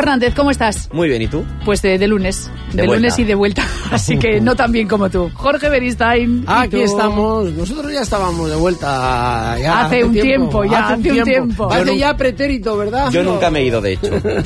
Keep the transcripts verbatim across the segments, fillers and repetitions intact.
Fernández, ¿cómo estás? Muy bien, ¿y tú? Pues de, de lunes, de, de lunes y de vuelta, así que no tan bien como tú. Jorge Beristain. Aquí estamos, nosotros ya estábamos de vuelta. Ya hace, hace un tiempo, tiempo ya, hace, hace un tiempo. tiempo. Hace nunca, ya pretérito, ¿verdad? Yo no. nunca me he ido, de hecho.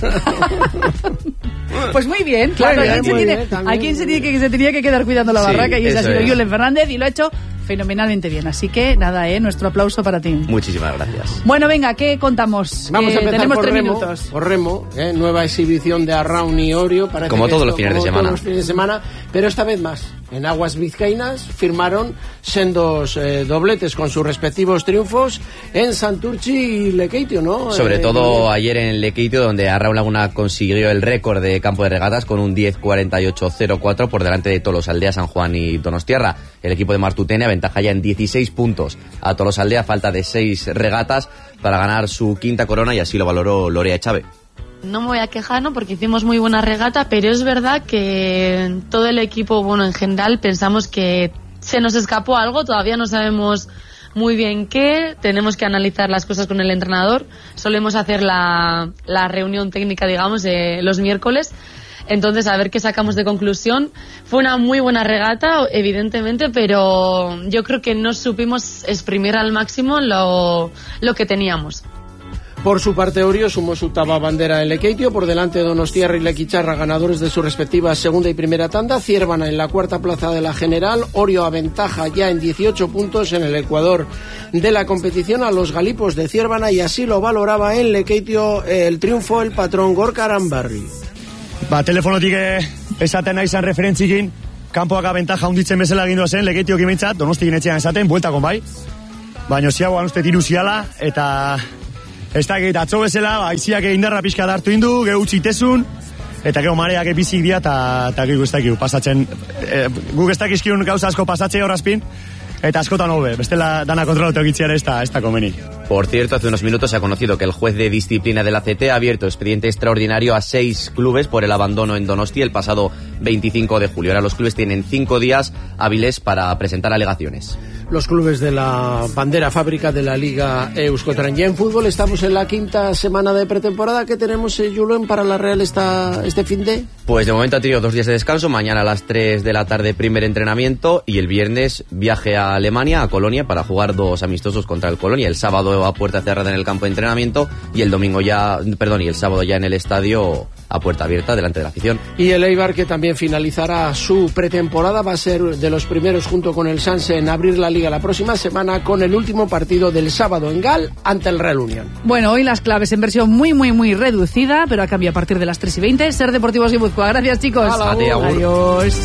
Pues muy bien, claro. Bien, ¿A, quién muy tiene, bien, ¿A quién se, tiene que, se tenía que quedar cuidando la barraca? Sí, y ese ha sido es. Julen Fernández y lo ha hecho fenomenalmente bien. Así que nada, ¿eh? Nuestro aplauso para ti. Muchísimas gracias. Bueno, venga, ¿qué contamos? Vamos eh, a empezar tenemos por tres remo, minutos. Por remo, ¿eh? Nueva exhibición de Arraun y Orio. Parece como todos esto, los fines como de semana. Todos los fines de semana, pero esta vez más. En aguas vizcaínas firmaron sendos eh, dobletes con sus respectivos triunfos en Santurchi y Lekeitio, ¿no? Sobre eh, todo eh, ayer en Lekeitio, donde Arraun Laguna consiguió el récord de campo de regatas con un diez cuarenta y ocho cero cuatro por delante de Tolosaldea, San Juan y Donostiarra. El equipo de Martutene aventaja ya en dieciséis puntos a Tolosaldea, falta de seis regatas para ganar su quinta corona y así lo valoró Lorea Echave. No me voy a quejar, ¿no? Porque hicimos muy buena regata, pero es verdad que todo el equipo, bueno, en general, pensamos que se nos escapó algo, todavía no sabemos muy bien qué, tenemos que analizar las cosas con el entrenador, solemos hacer la, la reunión técnica, digamos, eh, los miércoles, entonces a ver qué sacamos de conclusión. Fue una muy buena regata, evidentemente, pero yo creo que no supimos exprimir al máximo lo, lo que teníamos. Por su parte, Orio sumó su octava bandera en Lekeitio, por delante de Donostiarra y Lequicharra, ganadores de sus respectivas segunda y primera tanda. Ciervana en la cuarta plaza de la general. Orio aventaja ya en dieciocho puntos en el ecuador de la competición a los galipos de Ciervana, y así lo valoraba en Lekeitio el triunfo el patrón Gorka Aranbarri. Ba, telefonotik esaten nahi zan referentzikin, kanpoak aventaja hunditzen bezala gindu zen, Lekeitio gimentzat, Donostikin etxean esaten, bueltakon bai. Baina ziagoan uste tiru ziala, eta ez dakit atzo bezala, aiziak indarra pixka dartu indu, gehu txitezun, eta gehu mareak epizik dira, eta guk ez dakit pasatzen, e, guk ez dakizkiun gauza asko pasatzea horazpin, eta askotan hobe, bestela dana kontrolatu egitziara ez da, ez da komeni. Por cierto, hace unos minutos se ha conocido que el juez de disciplina de la C T ha abierto expediente extraordinario a seis clubes por el abandono en Donosti el pasado veinticinco de julio. Ahora los clubes tienen cinco días hábiles para presentar alegaciones. Los clubes de la bandera fábrica de la Liga Euskotren. Ya en fútbol estamos en la quinta semana de pretemporada. ¿Qué tenemos, eh, Julen, para la Real esta, este fin de? Pues de momento ha tenido dos días de descanso. Mañana a las tres de la tarde primer entrenamiento y el viernes viaje a Alemania, a Colonia, para jugar dos amistosos contra el Colonia. El sábado a puerta cerrada en el campo de entrenamiento y el domingo ya, perdón, y el sábado ya en el estadio a puerta abierta delante de la afición. Y el Eibar, que también finalizará su pretemporada, va a ser de los primeros junto con el Sanse en abrir la Liga la próxima semana, con el último partido del sábado en Gal ante el Real Unión. Bueno, hoy las claves en versión muy, muy, muy reducida, pero a cambio a partir de las tres y veinte. Ser Deportivos Guipúzcoa. Gracias, chicos. Adiós. Adiós.